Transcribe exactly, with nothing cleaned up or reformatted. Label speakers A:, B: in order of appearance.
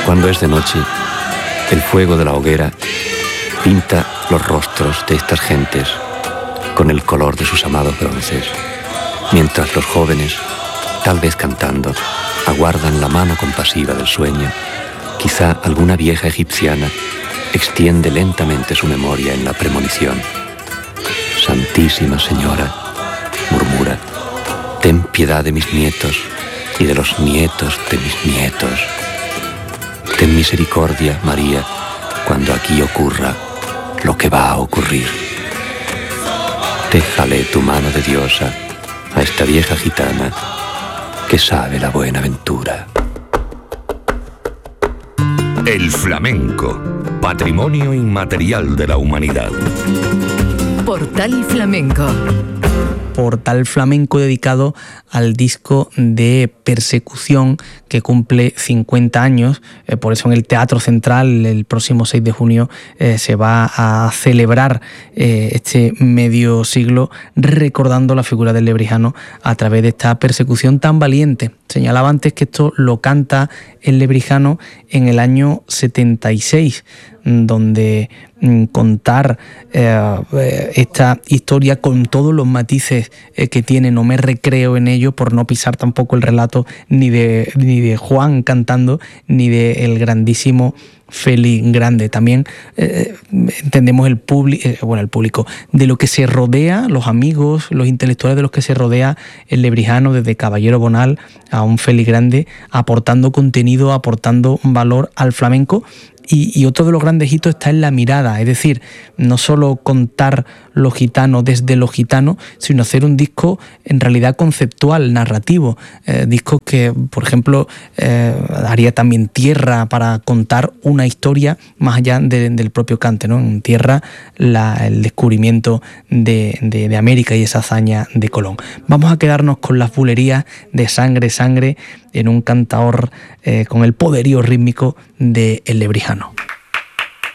A: Cuando es de noche, el fuego de la hoguera pinta los rostros de estas gentes con el color de sus amados bronces, mientras los jóvenes, tal vez cantando, aguardan la mano compasiva del sueño. Quizá alguna vieja egipciana extiende lentamente su memoria en la premonición. Santísima Señora, murmura, ten piedad de mis nietos y de los nietos de mis nietos. Ten misericordia, María, cuando aquí ocurra lo que va a ocurrir. Déjale tu mano de diosa a esta vieja gitana que sabe la buena ventura.
B: El flamenco, patrimonio inmaterial de la humanidad.
C: Portal Flamenco.
D: Portal Flamenco dedicado al disco de Persecución, que cumple cincuenta años. Eh, por eso en el Teatro Central el próximo seis de junio eh, se va a celebrar eh, este medio siglo recordando la figura del lebrijano a través de esta persecución tan valiente. Señalaba antes que esto lo canta el lebrijano en el año setenta y seis, donde mm, contar eh, esta historia con todos los matices eh, que tiene, no me recreo en ello por no pisar tampoco el relato ni de, ni de Juan cantando, ni de el grandísimo Félix Grande. También eh, entendemos el público, eh, bueno, el público, de lo que se rodea, los amigos, los intelectuales de los que se rodea el lebrijano, desde Caballero Bonal a un Félix Grande, aportando contenido, aportando valor al flamenco. Y, y otro de los grandes hitos está en la mirada, es decir, no solo contar lo gitano desde lo gitano, sino hacer un disco en realidad conceptual, narrativo, eh, discos que, por ejemplo, eh, haría también Tierra para contar una historia más allá de, del propio cante, ¿no? En Tierra, la, el descubrimiento de, de, de América y esa hazaña de Colón. Vamos a quedarnos con las bulerías de Sangre, Sangre, en un cantaor eh, con el poderío rítmico de El Lebrijano.